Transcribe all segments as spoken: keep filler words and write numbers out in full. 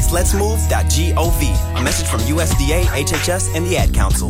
That's lets move dot gov. A message from U S D A, H H S, and the Ad Council.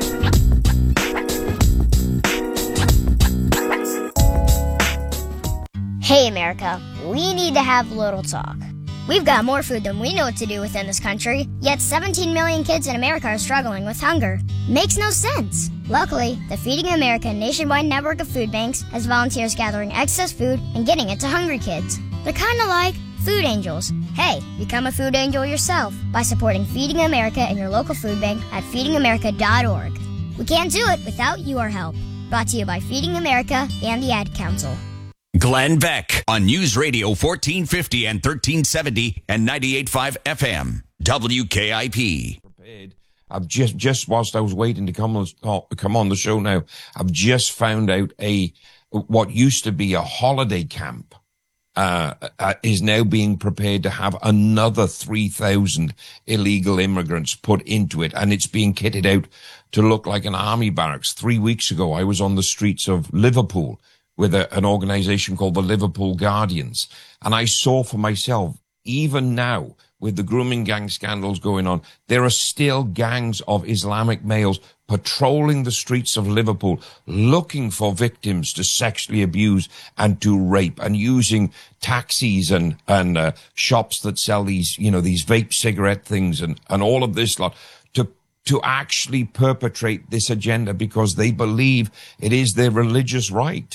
Hey America, we need to have a little talk. We've got more food than we know what to do with in this country, yet seventeen million kids in America are struggling with hunger. Makes no sense. Luckily, the Feeding America nationwide network of food banks has volunteers gathering excess food and getting it to hungry kids. They're kind of like food angels. Hey, become a food angel yourself by supporting Feeding America and your local food bank at feeding america dot org. We can't do it without your help. Brought to you by Feeding America and the Ad Council. Glenn Beck on News Radio fourteen fifty and thirteen seventy and ninety-eight point five F M, W K I P. I've just, just whilst I was waiting to come on, oh, come on the show now, I've just found out a, what used to be a holiday camp, uh, uh is now being prepared to have another three thousand illegal immigrants put into it. And it's being kitted out to look like an army barracks. Three weeks ago, I was on the streets of Liverpool with a, an organization called the Liverpool Guardians. And I saw for myself, even now, with the grooming gang scandals going on, there are still gangs of Islamic males patrolling the streets of Liverpool, looking for victims to sexually abuse and to rape, and using taxis and, and uh, shops that sell these, you know, these vape cigarette things and, and all of this lot to to actually perpetrate this agenda because they believe it is their religious right.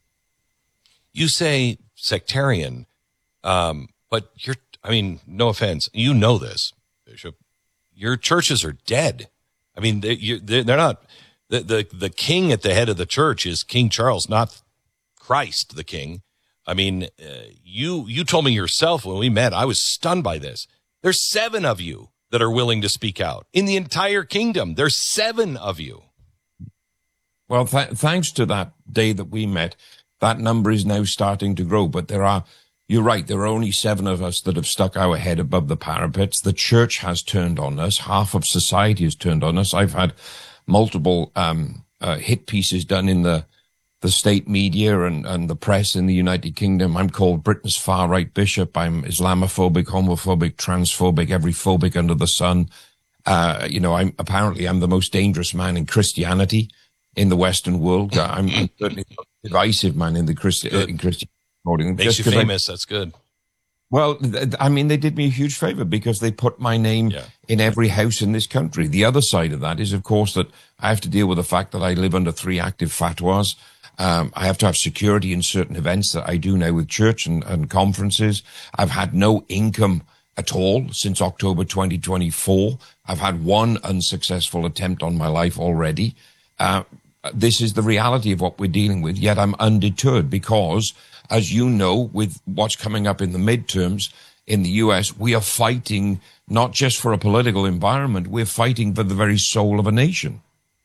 You say sectarian, um, but you're, I mean, no offense. You know this, Bishop. Your churches are dead. I mean, they, you, they're not, the, the, the king at the head of the church is King Charles, not Christ the king. I mean, uh, you, you told me yourself when we met, I was stunned by this. There's seven of you that are willing to speak out in the entire kingdom. There's seven of you. Well, th- thanks to that day that we met, that number is now starting to grow, but there are, you're right, there are only seven of us that have stuck our head above the parapets. The church has turned on us. Half of society has turned on us. I've had multiple um uh, hit pieces done in the the state media and, and the press in the United Kingdom. I'm called Britain's far-right bishop. I'm Islamophobic, homophobic, transphobic, every phobic under the sun. Uh, you know, I'm apparently I'm the most dangerous man in Christianity in the Western world. I'm, I'm certainly a divisive man in the Christi- uh, in Christian voting. Makes you famous. I, That's good. Well, th- I mean, they did me a huge favor because they put my name yeah. in every house in this country. The other side of that is, of course, that I have to deal with the fact that I live under three active fatwas. Um, I have to have security in certain events that I do now with church and, and conferences. I've had no income at all since October twenty twenty-four. I've had one unsuccessful attempt on my life already. Uh, this is the reality of what we're dealing with, yet I'm undeterred because, as you know, with what's coming up in the midterms in the U S, we are fighting not just for a political environment, we're fighting for the very soul of a nation.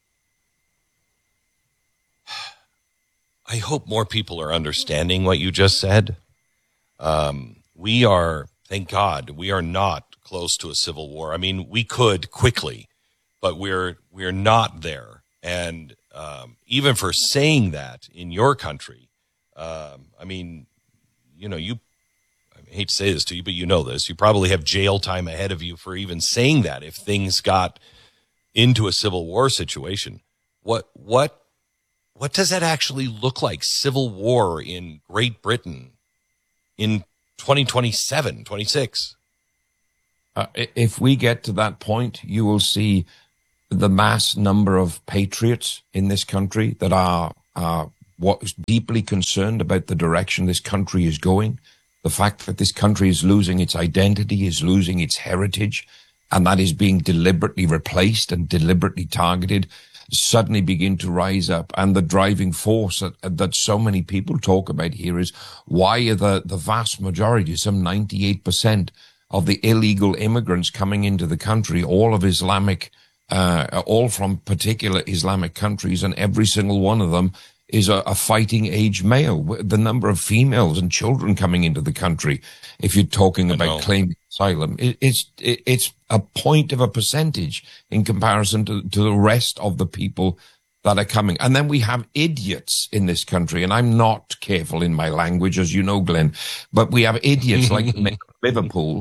I hope more people are understanding what you just said. Um, we are, thank God, we are not close to a civil war. I mean, we could quickly, but we're we're not there. And um, even for saying that in your country, um, I mean, you know, you, I hate to say this to you, but you know this, you probably have jail time ahead of you for even saying that if things got into a civil war situation. What, what, what does that actually look like? Civil war in Great Britain in twenty twenty-seven, twenty-six? Uh, if we get to that point, you will see the mass number of patriots in this country that are, are what is deeply concerned about the direction this country is going. The fact that this country is losing its identity, is losing its heritage, and that is being deliberately replaced and deliberately targeted, suddenly begin to rise up. And the driving force that, that so many people talk about here is why are the, the vast majority, some ninety-eight percent of the illegal immigrants coming into the country, all of Islamic, uh, all from particular Islamic countries, and every single one of them is a, a fighting age male. The number of females and children coming into the country, if you're talking about claiming asylum, it, it's it, it's a point of a percentage in comparison to, to the rest of the people that are coming. And then we have idiots in this country, and I'm not careful in my language, as you know, Glenn, but we have idiots like Liverpool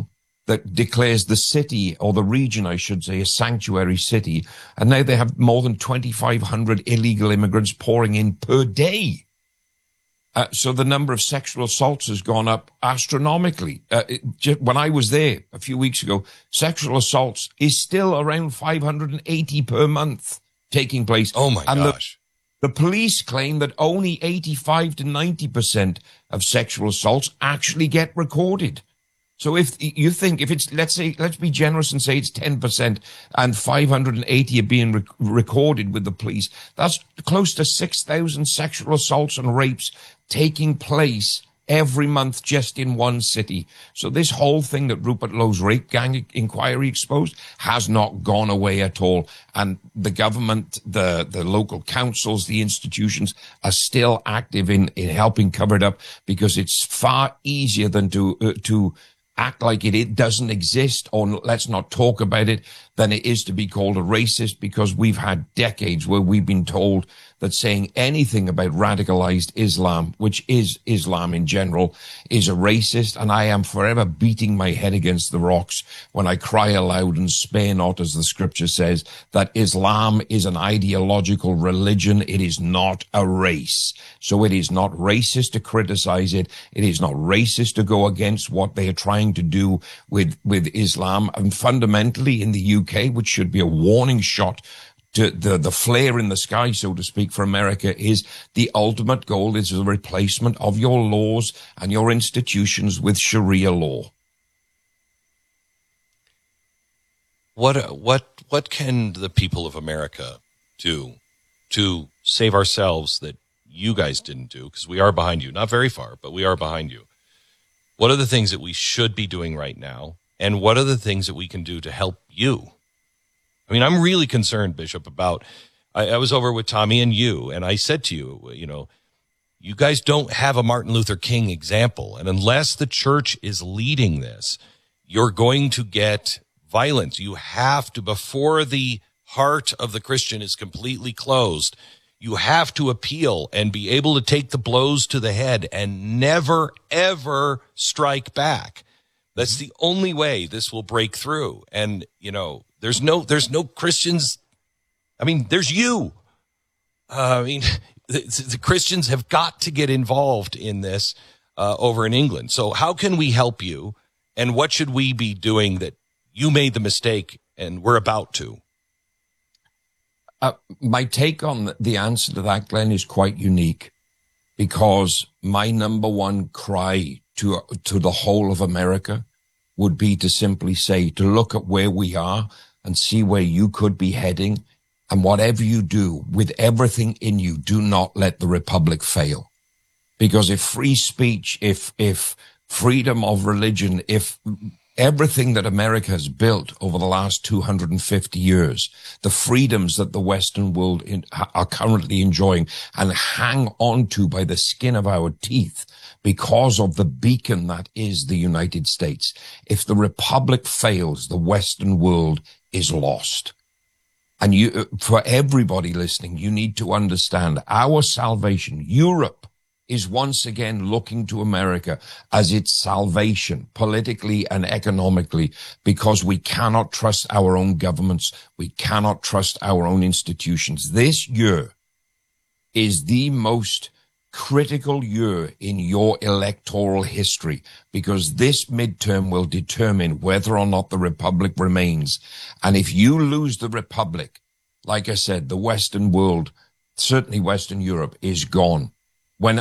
that declares the city, or the region, I should say, a sanctuary city. And now they have more than twenty-five hundred illegal immigrants pouring in per day. Uh, so the number of sexual assaults has gone up astronomically. Uh, it, just, when I was there a few weeks ago, sexual assaults is still around five hundred eighty per month taking place. Oh my and gosh. The, the police claim that only eighty-five to ninety percent of sexual assaults actually get recorded. So if you think, if it's, let's say, let's be generous and say it's ten percent and five hundred eighty are being rec- recorded with the police, that's close to six thousand sexual assaults and rapes taking place every month just in one city. So this whole thing that Rupert Lowe's rape gang inquiry exposed has not gone away at all. And the government, the, the local councils, the institutions are still active in, in helping cover it up, because it's far easier than to, uh, to, act like it, it doesn't exist, or let's not talk about it, than it is to be called a racist, because we've had decades where we've been told that saying anything about radicalized Islam, which is Islam in general, is a racist. And I am forever beating my head against the rocks when I cry aloud and spare not, as the scripture says, that Islam is an ideological religion. It is not a race. So it is not racist to criticize it. It is not racist to go against what they are trying to do with, with Islam. And fundamentally in the U K, which should be a warning shot to the, the flare in the sky, so to speak, for America, is the ultimate goal is the replacement of your laws and your institutions with Sharia law. What, what, what can the people of America do to save ourselves that you guys didn't do? Because we are behind you, not very far, but we are behind you. What are the things that we should be doing right now? And what are the things that we can do to help you? I mean, I'm really concerned, Bishop, about, I, I was over with Tommy and you, and I said to you, you know, you guys don't have a Martin Luther King example. And unless the church is leading this, you're going to get violence. You have to, before the heart of the Christian is completely closed, you have to appeal and be able to take the blows to the head and never, ever strike back. That's the only way this will break through. And, you know, there's no, there's no Christians. I mean, there's you. Uh, I mean, the, the Christians have got to get involved in this uh, over in England. So how can we help you? And what should we be doing that you made the mistake and we're about to? Uh, my take on the answer to that, Glenn, is quite unique, because my number one cry to to the whole of America would be to simply say, to look at where we are and see where you could be heading. And whatever you do, with everything in you, do not let the republic fail. Because if free speech, if if freedom of religion, if everything that America has built over the last two hundred fifty years, the freedoms that the Western world in, are currently enjoying and hang on to by the skin of our teeth because of the beacon that is the United States. If the republic fails, the Western world is lost. And you, for everybody listening, you need to understand our salvation. Europe is once again looking to America as its salvation, politically and economically, because we cannot trust our own governments. We cannot trust our own institutions. This year is the most critical year in your electoral history, because this midterm will determine whether or not the republic remains. And if you lose the republic, like I said, the Western world, certainly Western Europe, is gone.